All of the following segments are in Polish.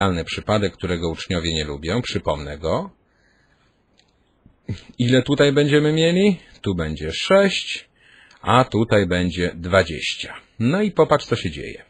przypadek, którego uczniowie nie lubią. Przypomnę go. Ile tutaj będziemy mieli? Tu będzie 6, a tutaj będzie 20. No i popatrz, co się dzieje.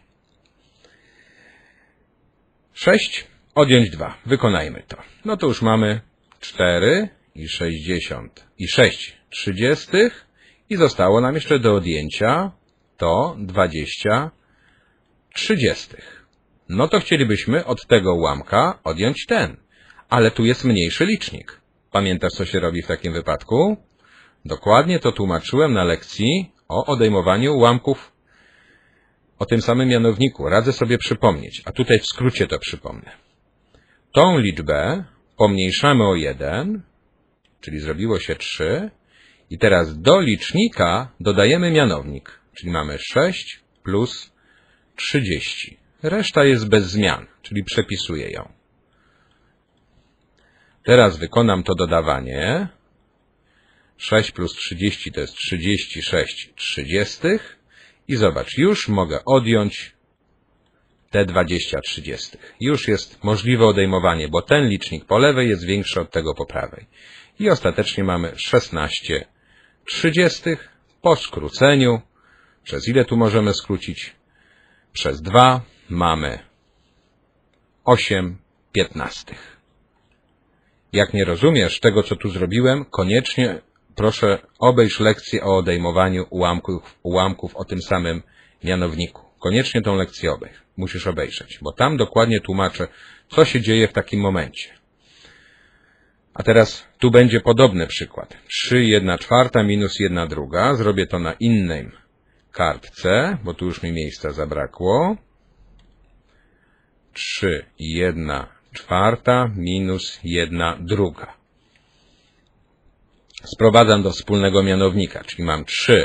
6 odjąć 2. Wykonajmy to. No to już mamy 4 i 60 i 6 trzydziestych i zostało nam jeszcze do odjęcia to 20 trzydziestych. No to chcielibyśmy od tego ułamka odjąć ten, ale tu jest mniejszy licznik. Pamiętasz, co się robi w takim wypadku? Dokładnie to tłumaczyłem na lekcji o odejmowaniu ułamków o tym samym mianowniku. Radzę sobie przypomnieć, a tutaj w skrócie to przypomnę. Tą liczbę pomniejszamy o 1, czyli zrobiło się 3 i teraz do licznika dodajemy mianownik, czyli mamy 6 plus 30. Reszta jest bez zmian, czyli przepisuję ją. Teraz wykonam to dodawanie. 6 plus 30 to jest 36 trzydziestych. I zobacz, już mogę odjąć te 20 trzydziestych. Już jest możliwe odejmowanie, bo ten licznik po lewej jest większy od tego po prawej. I ostatecznie mamy 16 trzydziestych po skróceniu. Przez ile tu możemy skrócić? Przez 2 mamy 8 piętnastych. Jak nie rozumiesz tego, co tu zrobiłem, koniecznie proszę obejrz lekcję o odejmowaniu ułamków o tym samym mianowniku. Koniecznie tą lekcję musisz obejrzeć, bo tam dokładnie tłumaczę, co się dzieje w takim momencie. A teraz tu będzie podobny przykład. 3,1/4 minus 1/2. Zrobię to na innej kartce, bo tu już mi miejsca zabrakło. 3,1/4 minus 1/2. Sprowadzam do wspólnego mianownika, czyli mam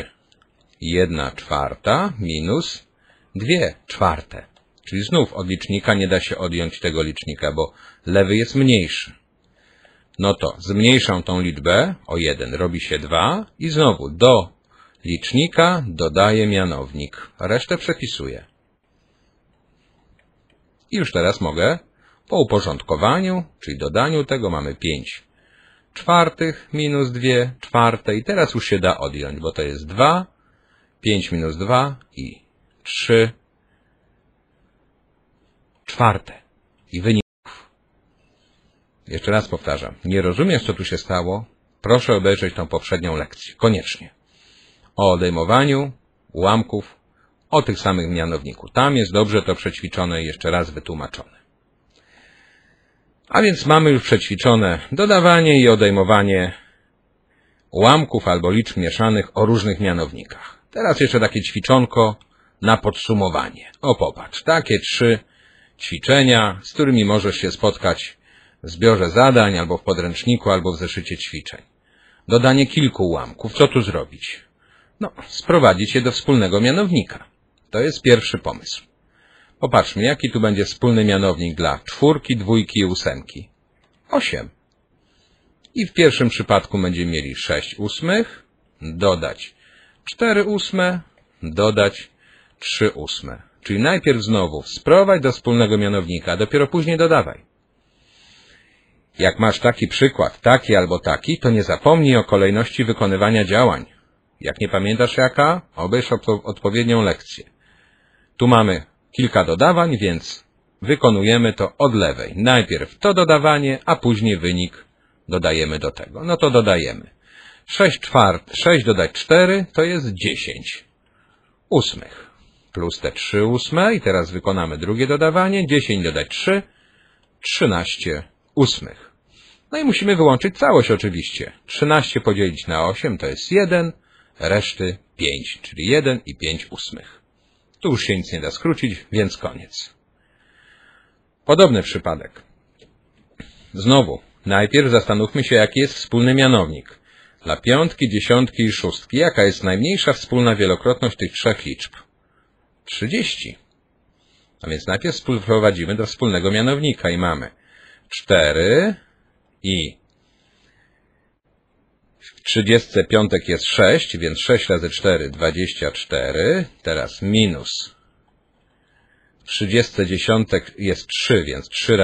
3,1/4 minus 2/4. Czyli znów od licznika nie da się odjąć tego licznika, bo lewy jest mniejszy. No to zmniejszam tą liczbę o 1, robi się 2 i znowu do licznika dodaję mianownik. Resztę przepisuję. I już teraz mogę po uporządkowaniu, czyli dodaniu tego mamy 5/4 minus 2/4 i teraz już się da odjąć, bo to jest 2, 5 minus 2 i 3/4. I wyników. Jeszcze raz powtarzam, nie rozumiesz, co tu się stało? Proszę obejrzeć tą poprzednią lekcję, koniecznie. O odejmowaniu ułamków o tych samych mianowniku. Tam jest dobrze to przećwiczone i jeszcze raz wytłumaczone. A więc mamy już przećwiczone dodawanie i odejmowanie ułamków albo liczb mieszanych o różnych mianownikach. Teraz jeszcze takie ćwiczonko na podsumowanie. O, popatrz, takie 3 ćwiczenia, z którymi możesz się spotkać w zbiorze zadań, albo w podręczniku, albo w zeszycie ćwiczeń. Dodanie kilku ułamków. Co tu zrobić? No, sprowadzić je do wspólnego mianownika. To jest pierwszy pomysł. Popatrzmy, jaki tu będzie wspólny mianownik dla 4, 2 i 8. 8. I w pierwszym przypadku będziemy mieli 6/8, dodać 4/8, dodać 3/8. Czyli najpierw znowu sprowadź do wspólnego mianownika, a dopiero później dodawaj. Jak masz taki przykład, taki albo taki, to nie zapomnij o kolejności wykonywania działań. Jak nie pamiętasz jaka, obejrz odpowiednią lekcję. Tu mamy kilka dodawań, więc wykonujemy to od lewej. Najpierw to dodawanie, a później wynik dodajemy do tego. No to dodajemy. 6 dodać 4 to jest 10/8. Plus te 3/8 i teraz wykonamy drugie dodawanie. 10 dodać 3, 13/8. No i musimy wyłączyć całość oczywiście. 13 podzielić na 8 to jest 1, reszty 5, czyli 1 i 5/8. Tu już się nic nie da skrócić, więc koniec. Podobny przypadek. Znowu, najpierw zastanówmy się, jaki jest wspólny mianownik. Dla 5, 10 i 6, jaka jest najmniejsza wspólna wielokrotność tych trzech liczb? 30. A więc najpierw wprowadzimy do wspólnego mianownika i mamy 4 i w 35 jest 6, więc 6 razy 4, 24. Teraz minus W 30 dziesiątek jest 3, więc 3 razy